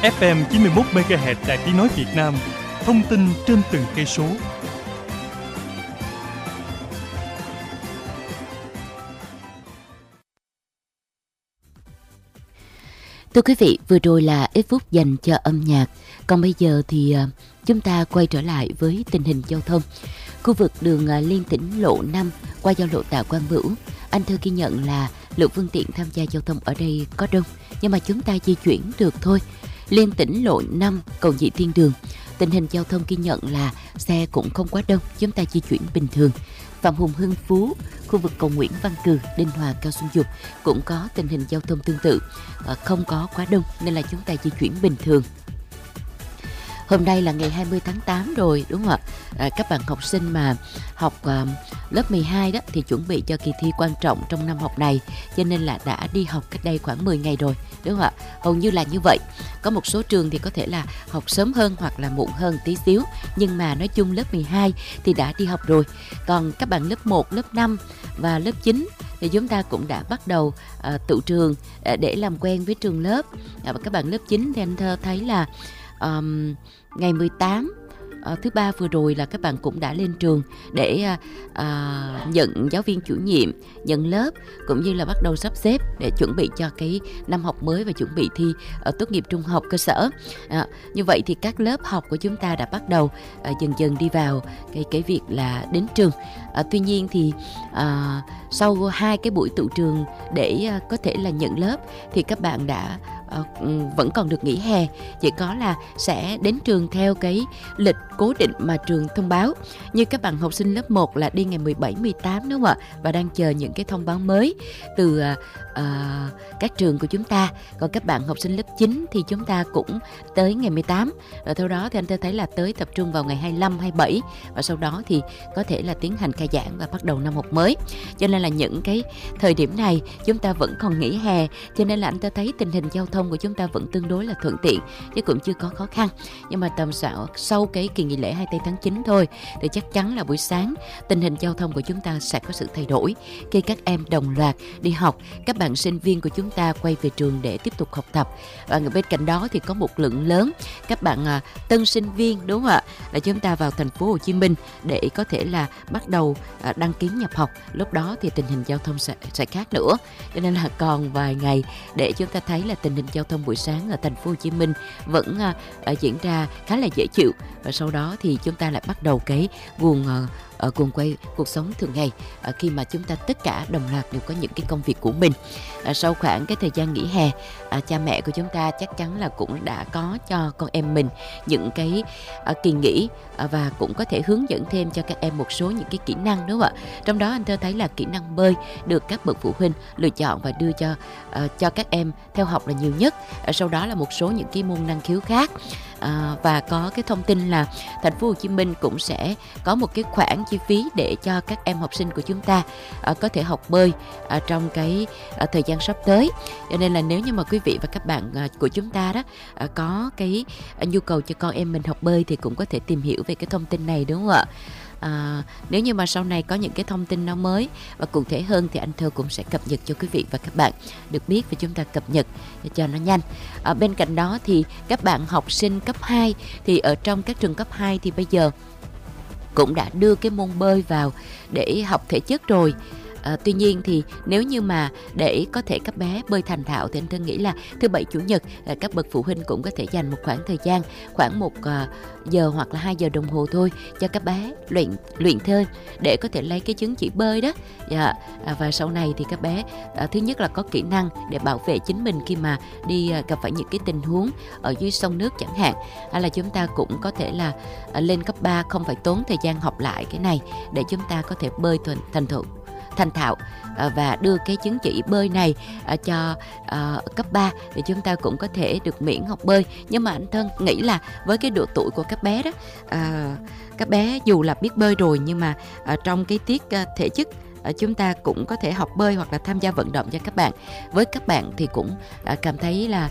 FM 91 MHz Đài Tiếng nói Việt Nam. Thông tin trên từng cây số. Thưa quý vị, vừa rồi là ít phút dành cho âm nhạc. Còn bây giờ thì chúng ta quay trở lại với tình hình giao thông. Khu vực đường Liên Tỉnh lộ 5 qua giao lộ Tạ Quang Bửu, anh Thơ ghi nhận là lượng phương tiện tham gia giao thông ở đây có đông, nhưng mà chúng ta di chuyển được thôi. Liên Tỉnh lộ 5 cầu Nhị Thiên Đường, tình hình giao thông ghi nhận là xe cũng không quá đông, chúng ta di chuyển bình thường. Phạm Hùng Hưng Phú, khu vực cầu Nguyễn Văn Cừ, Đinh Hòa, Cao Xuân Dục cũng có tình hình giao thông tương tự, không có quá đông nên là chúng ta di chuyển bình thường. Hôm nay là ngày 20 tháng 8 rồi, đúng không ạ? Các bạn học sinh mà học lớp 12 đó thì chuẩn bị cho kỳ thi quan trọng trong năm học này, cho nên là đã đi học cách đây khoảng 10 ngày rồi, đúng không ạ? Hầu như là như vậy. Có một số trường thì có thể là học sớm hơn hoặc là muộn hơn tí xíu, nhưng mà nói chung lớp 12 thì đã đi học rồi. Còn các bạn lớp 1, lớp 5 và lớp 9 thì chúng ta cũng đã bắt đầu tự trường để làm quen với trường lớp. Và các bạn lớp 9 thì anh Thơ thấy là ngày 18 thứ ba vừa rồi là các bạn cũng đã lên trường để nhận giáo viên chủ nhiệm, nhận lớp, cũng như là bắt đầu sắp xếp để chuẩn bị cho cái năm học mới và chuẩn bị thi tốt nghiệp trung học cơ sở. Như vậy thì các lớp học của chúng ta đã bắt đầu dần dần đi vào cái việc là đến trường. Tuy nhiên thì sau 2 cái buổi tự trường để có thể là nhận lớp thì các bạn đã vẫn còn được nghỉ hè, chỉ có là sẽ đến trường theo cái lịch cố định mà trường thông báo. Như các bạn học sinh lớp 1 là đi ngày 17, 18 đúng không ạ? Và đang chờ những cái thông báo mới từ các trường của chúng ta. Còn các bạn học sinh lớp 9 thì chúng ta cũng tới ngày 18. Rồi sau đó thì anh thấy là tới tập trung vào ngày 25, 27 và sau đó thì có thể là tiến hành khai giảng và bắt đầu năm học mới. Cho nên là những cái thời điểm này chúng ta vẫn còn nghỉ hè, cho nên là anh thấy tình hình giao thông của chúng ta vẫn tương đối là thuận tiện chứ cũng chưa có khó khăn. Nhưng mà tầm sau cái kỳ nghỉ lễ 24 tháng 9 thôi thì chắc chắn là buổi sáng tình hình giao thông của chúng ta sẽ có sự thay đổi khi các em đồng loạt đi học, các bạn sinh viên của chúng ta quay về trường để tiếp tục học tập. Và bên cạnh đó thì có một lượng lớn các bạn tân sinh viên, đúng không ạ, là chúng ta vào thành phố Hồ Chí Minh để có thể là bắt đầu đăng ký nhập học. Lúc đó thì tình hình giao thông sẽ khác nữa, cho nên là còn vài ngày để chúng ta thấy là tình hình giao thông buổi sáng ở thành phố Hồ Chí Minh vẫn diễn ra khá là dễ chịu, và sau đó thì chúng ta lại bắt đầu cái guồng quay cuộc sống thường ngày khi mà chúng ta tất cả đồng loạt đều có những cái công việc của mình. Sau khoảng cái thời gian nghỉ hè, cha mẹ của chúng ta chắc chắn là cũng đã có cho con em mình những cái kỳ nghỉ và cũng có thể hướng dẫn thêm cho các em một số những cái kỹ năng, đúng không ạ? Trong đó anh thấy là kỹ năng bơi được các bậc phụ huynh lựa chọn và đưa cho các em theo học là nhiều nhất. Sau đó là một số những cái môn năng khiếu khác. Và có cái thông tin là thành phố Hồ Chí Minh cũng sẽ có một cái khoản chi phí để cho các em học sinh của chúng ta có thể học bơi trong cái thời gian sắp tới. Cho nên là nếu như mà quý vị và các bạn của chúng ta đó có cái nhu cầu cho con em mình học bơi thì cũng có thể tìm hiểu về cái thông tin này, đúng không ạ? Nếu như mà sau này có những cái thông tin nó mới và cụ thể hơn thì anh Thơ cũng sẽ cập nhật cho quý vị và các bạn được biết, và chúng ta cập nhật cho nó nhanh. Bên cạnh đó thì các bạn học sinh cấp 2 thì ở trong các trường cấp 2 thì bây giờ cũng đã đưa cái môn bơi vào để học thể chất rồi. Tuy nhiên thì nếu như mà để có thể các bé bơi thành thạo thì anh Thân nghĩ là thứ Bảy Chủ nhật các bậc phụ huynh cũng có thể dành một khoảng thời gian khoảng 1 giờ hoặc là 2 giờ đồng hồ thôi cho các bé luyện thêm để có thể lấy cái chứng chỉ bơi đó. Và sau này thì các bé thứ nhất là có kỹ năng để bảo vệ chính mình khi mà đi gặp phải những cái tình huống ở dưới sông nước chẳng hạn, hay là chúng ta cũng có thể là lên cấp 3 không phải tốn thời gian học lại cái này để chúng ta có thể bơi thành thạo và đưa cái chứng chỉ bơi này cho cấp 3 thì chúng ta cũng có thể được miễn học bơi. Nhưng mà anh Thân nghĩ là với cái độ tuổi của các bé đó, các bé dù là biết bơi rồi nhưng mà trong cái tiết thể chất chúng ta cũng có thể học bơi hoặc là tham gia vận động cho các bạn. Với các bạn thì cũng cảm thấy là